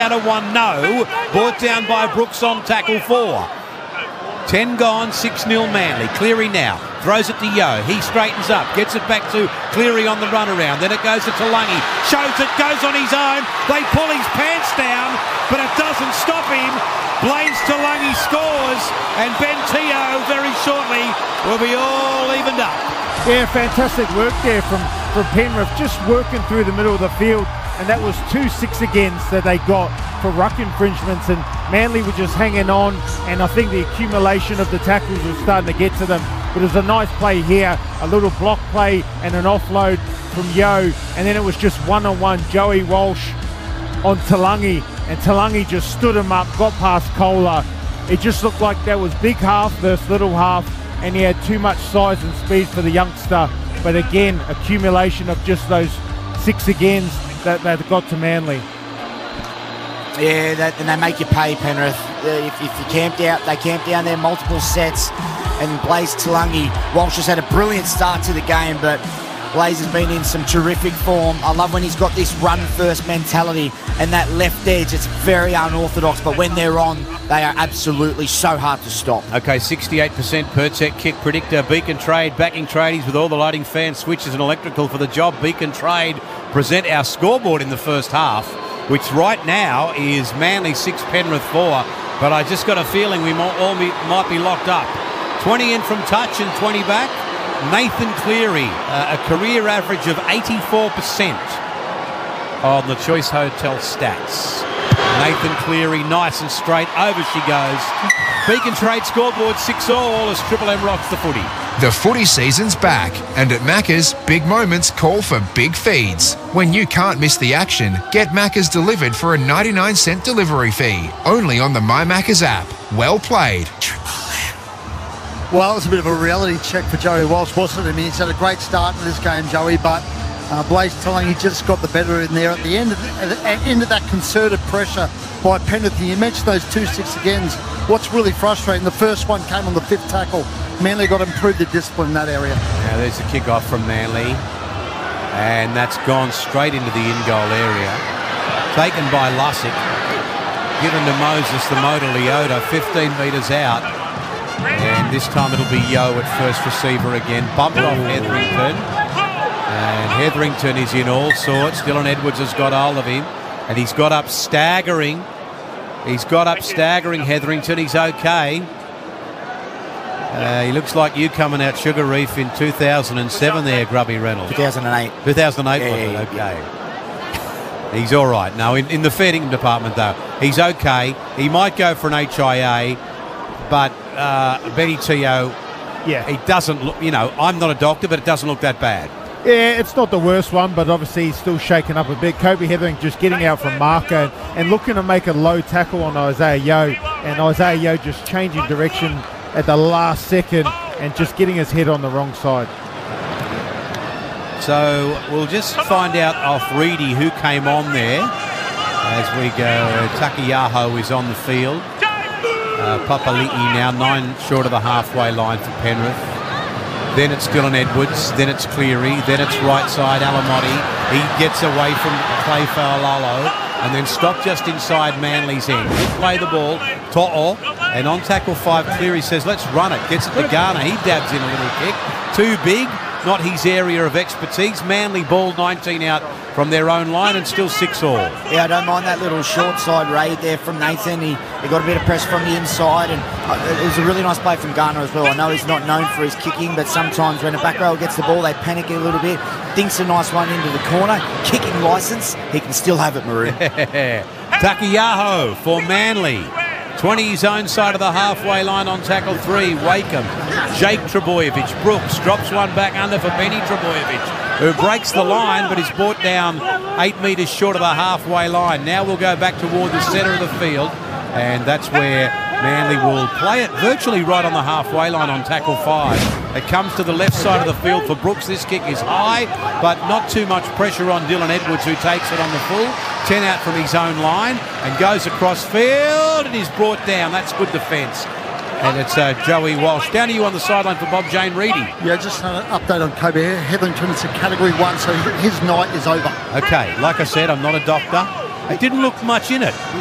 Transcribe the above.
out of 1, no. Brought down by Brooks on tackle 4. 10 gone, 6-0 Manly. Cleary now throws it to Yeo. He straightens up, gets it back to Cleary on the run around. Then it goes to Talangi. Shows it, goes on his own. They pull his pants down, but it doesn't stop him. Blaze Talangi scores, and Ben Teo very shortly will be all evened up. Yeah, fantastic work there from Penrith, just working through the middle of the field. And that was 2 6-agains that they got for ruck infringements, and Manly were just hanging on, and I think the accumulation of the tackles was starting to get to them. But it was a nice play here, a little block play and an offload from Yeo, and then it was just one-on-one Joey Walsh on Talangi, and Talangi just stood him up, got past Kohler. It just looked like that was big half versus little half, and he had too much size and speed for the youngster. But again, accumulation of just those 6-agains that got to Manly. Yeah, and they make you pay, Penrith. If you camped out, they camped down there multiple sets, and Blaze Talangi, Walsh has had a brilliant start to the game, but Blaze has been in some terrific form. I love when he's got this run-first mentality, and that left edge, it's very unorthodox, but when they're on, they are absolutely so hard to stop. Okay, 68% per set kick predictor. Beacon Trade backing tradies with all the lighting, fans, switches and electrical for the job. Beacon Trade present our scoreboard in the first half, which right now is Manly 6, Penrith 4, but I just got a feeling we might be locked up. 20 in from touch and 20 back. Nathan Cleary, a career average of 84% on the Choice Hotel stats. Nathan Cleary, nice and straight, over she goes. Beacon Trade scoreboard 6-all as Triple M rocks the footy. The footy season's back, and at Macca's, big moments call for big feeds. When you can't miss the action, get Macca's delivered for a 99-cent delivery fee, only on the My Macca's app. Well played. Well, it was a bit of a reality check for Joey Walsh, wasn't it? I mean, he's had a great start in this game, Joey, but Blaze Talangi just got the better in there at the end of that concerted pressure by Penrith. And you mentioned those 2 6-agains. What's really frustrating, the first one came on the 5th tackle. Manly got to improve the discipline in that area. Now there's a kick-off from Manly, and that's gone straight into the in-goal area. Taken by Lussick, given to Moses, the motor Leota, 15 metres out. And this time it'll be Yeo at first receiver again. Bumped off Hetherington. And Hetherington is in all sorts. Dylan Edwards has got hold of him. And he's got up staggering. Hetherington. He's okay. He looks like you coming out Sugar Reef in 2007 there, Grubby Reynolds. 2008. 2008 was it? Okay. He's all right. No, in the feeding department, though, he's okay. He might go for an HIA, but Benny Teo, Yeah, he doesn't look, I'm not a doctor, but it doesn't look that bad. Yeah, it's not the worst one, but obviously he's still shaken up a bit. Kobe Hetherington just getting out from marker and looking to make a low tackle on Isaiah Yeo, and Isaiah Yeo just changing direction at the last second and just getting his head on the wrong side. So we'll just find out off Reedy who came on there as we go. Takiyaho is on the field. Papali'i now 9 short of the halfway line for Penrith. Then it's Dylan Edwards, then it's Cleary, then it's right side Alamotti. He gets away from Clay Faolalo and then stopped just inside Manly's end. He play the ball, To'o, and on tackle 5, Cleary says, let's run it. Gets it to Garner, he dabs in a little kick. Too big, not his area of expertise. Manly ball 19 out from their own line and still 6-all. Yeah, I don't mind that little short side raid there from Nathan. He got a bit of press from the inside, and it was a really nice play from Garner as well. I know he's not known for his kicking, but sometimes when a back row gets the ball, they panic a little bit. Thinks a nice one into the corner. Kicking licence, he can still have it, Maroon. Takiyaho for Manly. 20 his own side of the halfway line on tackle 3. Wakeham, Jake Trbojevic. Brooks drops one back under for Benny Trbojevic, who breaks the line but is brought down 8 metres short of the halfway line. Now we'll go back toward the centre of the field, and that's where Manly will play it virtually right on the halfway line on tackle 5. It comes to the left side of the field for Brooks. This kick is high, but not too much pressure on Dylan Edwards, who takes it on the full. 10 out from his own line and goes across field and is brought down. That's good defence. And it's Joey Walsh. Down to you on the sideline for Bob Jane Reedy. Yeah, just an update on Kobe Hetherington. It's a Category 1, so his night is over. Okay, like I said, I'm not a doctor. It didn't look much in it.